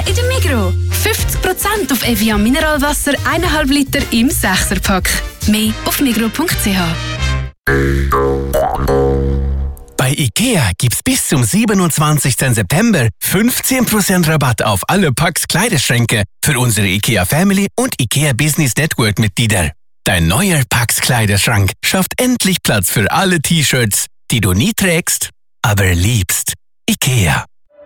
in der Migros. 50% auf Evian Mineralwasser 1,5 Liter im 6er-Pack. Mehr auf migros.ch. Bei IKEA gibt's bis zum 27. September 15% Rabatt auf alle Packs Kleiderschränke für unsere IKEA Family und IKEA Business Network Mitglieder. Dein neuer Pax Kleiderschrank schafft endlich Platz für alle T-Shirts, die du nie trägst, aber liebst. IKEA.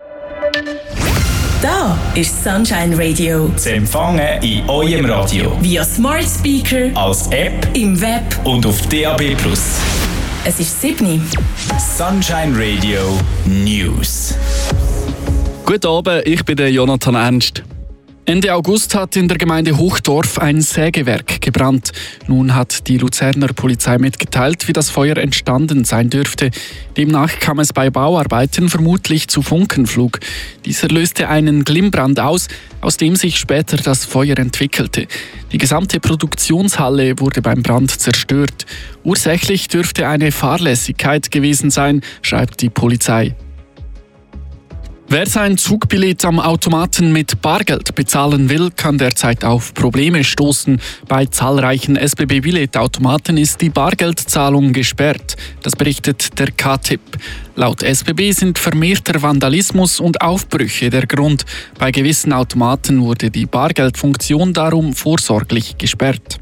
Da ist Sunshine Radio. Zu empfangen in eurem Radio. Via Smart Speaker, als App, im Web und auf DAB+. Es ist 7. Sunshine Radio News. Guten Abend, ich bin der Jonathan Ernst. Ende August hat in der Gemeinde Hochdorf ein Sägewerk gebrannt. Nun hat die Luzerner Polizei mitgeteilt, wie das Feuer entstanden sein dürfte. Demnach kam es bei Bauarbeiten vermutlich zu Funkenflug. Dieser löste einen Glimmbrand aus dem sich später das Feuer entwickelte. Die gesamte Produktionshalle wurde beim Brand zerstört. Ursächlich dürfte eine Fahrlässigkeit gewesen sein, schreibt die Polizei. Wer sein Zugbillett am Automaten mit Bargeld bezahlen will, kann derzeit auf Probleme stoßen. Bei zahlreichen SBB-Billetautomaten ist die Bargeldzahlung gesperrt. Das berichtet der KTIP. Laut SBB sind vermehrter Vandalismus und Aufbrüche der Grund. Bei gewissen Automaten wurde die Bargeldfunktion darum vorsorglich gesperrt.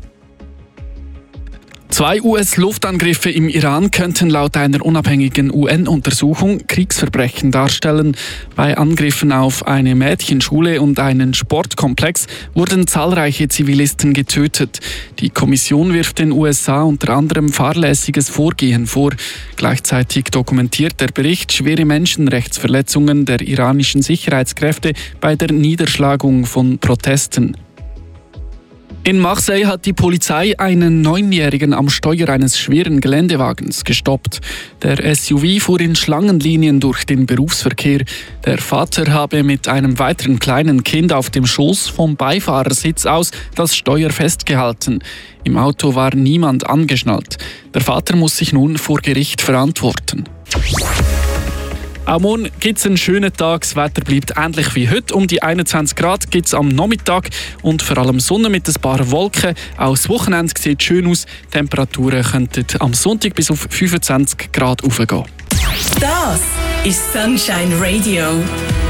2 US-Luftangriffe im Iran könnten laut einer unabhängigen UN-Untersuchung Kriegsverbrechen darstellen. Bei Angriffen auf eine Mädchenschule und einen Sportkomplex wurden zahlreiche Zivilisten getötet. Die Kommission wirft den USA unter anderem fahrlässiges Vorgehen vor. Gleichzeitig dokumentiert der Bericht schwere Menschenrechtsverletzungen der iranischen Sicherheitskräfte bei der Niederschlagung von Protesten. In Marseille hat die Polizei einen 9-Jährigen am Steuer eines schweren Geländewagens gestoppt. Der SUV fuhr in Schlangenlinien durch den Berufsverkehr. Der Vater habe mit einem weiteren kleinen Kind auf dem Schoß vom Beifahrersitz aus das Steuer festgehalten. Im Auto war niemand angeschnallt. Der Vater muss sich nun vor Gericht verantworten. Auch morgen gibt es einen schönen Tag. Das Wetter bleibt ähnlich wie heute. Um die 21 Grad gibt es am Nachmittag und vor allem Sonne mit ein paar Wolken. Auch das Wochenende sieht schön aus. Die Temperaturen könnten am Sonntag bis auf 25 Grad hochgehen. Das ist Sunshine Radio.